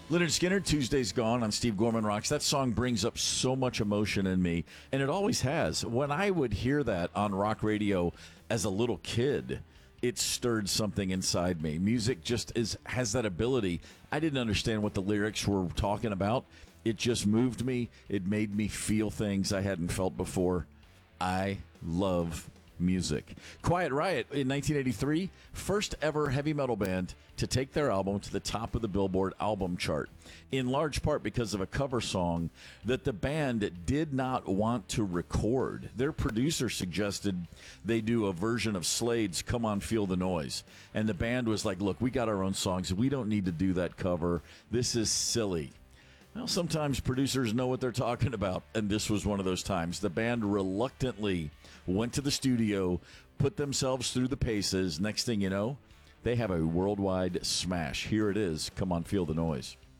Leonard Skinner, Tuesday's Gone on Steve Gorman Rocks. That song brings up so much emotion in me, and it always has. When I would hear that on rock radio as a little kid, it stirred something inside me. Music just has that ability. I didn't understand what the lyrics were talking about. It just moved me. It made me feel things I hadn't felt before. I love music. Quiet Riot in 1983, first ever heavy metal band to take their album to the top of the Billboard album chart, in large part because of a cover song that the band did not want to record. Their producer suggested they do a version of Slade's Come On Feel the Noise, and the band was like, look, we got our own songs. We don't need to do that cover. This is silly. Well, sometimes producers know what they're talking about, and this was one of those times. The band reluctantly went to the studio, put themselves through the paces. Next thing you know, they have a worldwide smash. Here it is. Come On, Feel the Noise.